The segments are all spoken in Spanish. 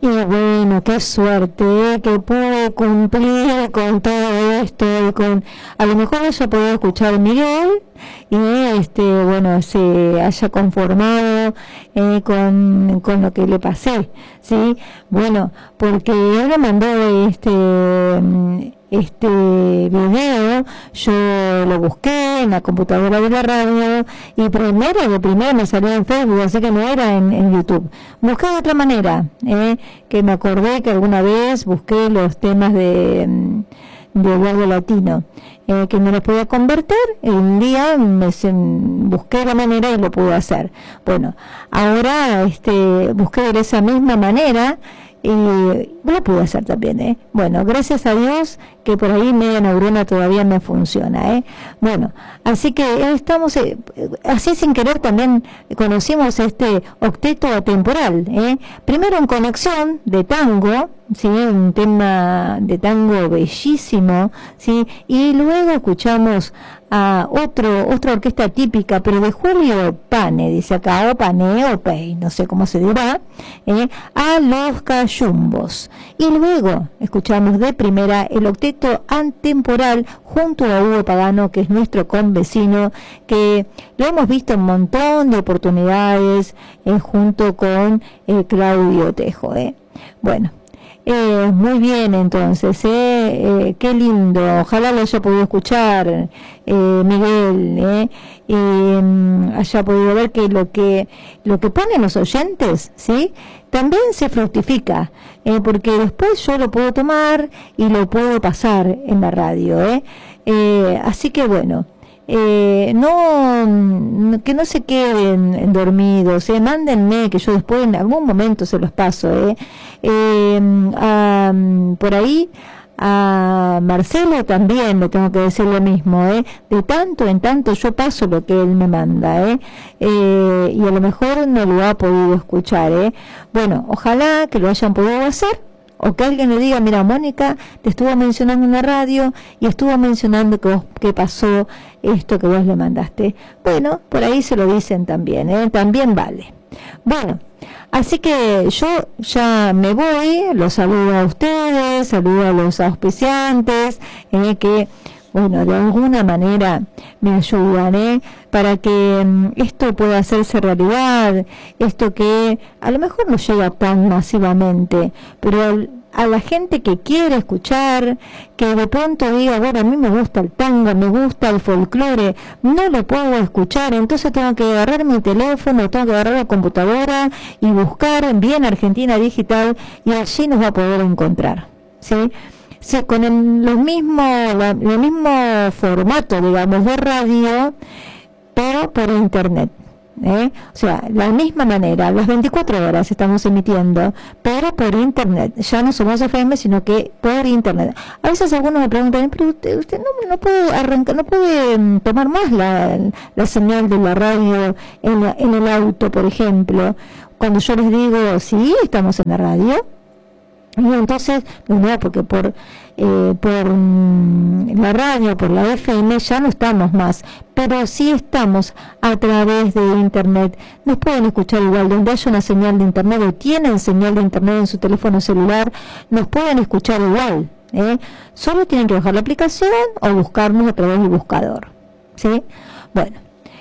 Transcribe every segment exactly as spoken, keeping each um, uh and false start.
Y bueno, qué suerte, ¿eh? Que pude cumplir con todo esto, y con, a lo mejor haya podido escuchar a Miguel, y este, bueno, se haya conformado eh, con, con lo que le pasé, ¿sí? Bueno, porque él me mandó este este video, yo lo busqué en la computadora de la radio, y primero, de primero me salió en Facebook, así que no era en, en YouTube. Busqué de otra manera, eh, que me acordé que alguna vez busqué los temas de, de Eduardo Latino, eh, que no los podía convertir, y un día me, se, busqué la manera y lo pude hacer. Bueno, ahora este busqué de esa misma manera, y lo pude hacer también, ¿eh? Bueno, gracias a Dios que por ahí media neurona todavía me funciona, ¿eh? Bueno, así que estamos, eh, así sin querer también conocimos este octeto atemporal, ¿eh? Primero en conexión de tango, ¿sí? Un tema de tango bellísimo, ¿sí? Y luego escuchamos a otro, otra orquesta típica, pero de Julio Pane, dice acá, o Pane, o Pei, no sé cómo se dirá, ¿eh? A los Cayumbos. Y luego escuchamos de primera el octeto atemporal junto a Hugo Pagano, que es nuestro convecino, que lo hemos visto en un montón de oportunidades, eh, junto con eh, Claudio Tejo, ¿eh? Bueno. Eh, muy bien, entonces, eh, eh, qué lindo, ojalá lo haya podido escuchar, eh, Miguel, eh, y um, haya podido ver que lo que lo que ponen los oyentes, ¿sí? También se fructifica, eh, porque después yo lo puedo tomar y lo puedo pasar en la radio, eh, eh así que bueno. Eh, no, que no se queden dormidos, eh, mándenme, que yo después en algún momento se los paso, eh, eh a, por ahí a Marcelo también le tengo que decir lo mismo, eh, de tanto en tanto yo paso lo que él me manda, eh, eh y a lo mejor no lo ha podido escuchar, eh. Bueno, ojalá que lo hayan podido hacer, o que alguien le diga, mira, Mónica te estuvo mencionando en la radio y estuvo mencionando que vos, que pasó esto que vos le mandaste. Bueno, por ahí se lo dicen también, ¿eh? También vale. Bueno, así que yo ya me voy, los saludo a ustedes, saludo a los auspiciantes, eh, que, bueno, de alguna manera me ayudan, ¿eh? Para que um, esto pueda hacerse realidad, esto que a lo mejor no llega tan masivamente, pero a la gente que quiere escuchar, que de pronto diga, bueno, a mí me gusta el tango, me gusta el folclore, no lo puedo escuchar, entonces tengo que agarrar mi teléfono, tengo que agarrar la computadora y buscar bien Argentina Digital, y allí nos va a poder encontrar, ¿sí? Sí, con el, los mismos, la, el mismo formato, digamos, de radio, pero por internet, ¿eh? O sea, la misma manera, las veinticuatro horas estamos emitiendo, pero por internet. Ya no somos F M, sino que por internet. A veces algunos me preguntan, pero usted, usted no, no puede arrancar, no puede um, tomar más la, la señal de la radio en, la, en el auto, por ejemplo. Cuando yo les digo, sí, estamos en la radio. Y entonces, no, porque por eh, por mm, la radio, por la F M ya no estamos más, pero sí estamos a través de internet. Nos pueden escuchar igual, donde haya una señal de internet o tienen señal de internet en su teléfono celular, nos pueden escuchar igual, ¿eh? Solo tienen que bajar la aplicación o buscarnos a través del buscador, ¿sí? Bueno.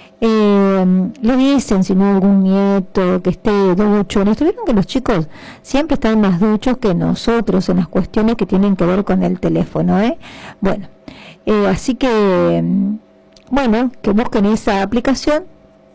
Eh, le dicen si no algún nieto que esté ducho. ¿No estuvieron que los chicos siempre están más duchos que nosotros en las cuestiones que tienen que ver con el teléfono, eh? Bueno, eh, así que bueno, que busquen esa aplicación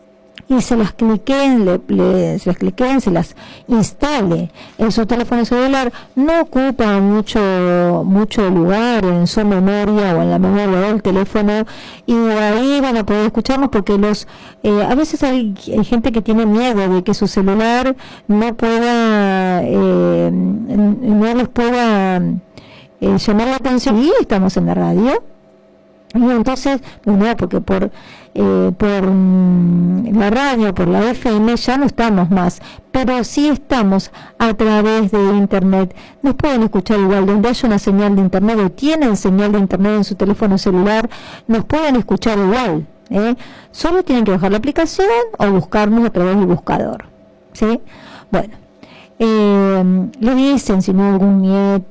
y se las cliquen, le, le, se las cliquen, se las instale en su teléfono celular. No ocupa mucho mucho lugar en su memoria o en la memoria del teléfono, y ahí van a poder escucharnos, porque los eh, a veces hay, hay gente que tiene miedo de que su celular no pueda eh, no les pueda eh, llamar la atención, y estamos en la radio. Y entonces, no, porque por eh, por mm, la radio, por la F M ya no estamos más, pero sí estamos a través de internet. Nos pueden escuchar igual, donde haya una señal de internet o tienen señal de internet en su teléfono celular, nos pueden escuchar igual, ¿eh? Solo tienen que bajar la aplicación o buscarnos a través del buscador, ¿sí? Bueno. eh, le dicen si no algún nieto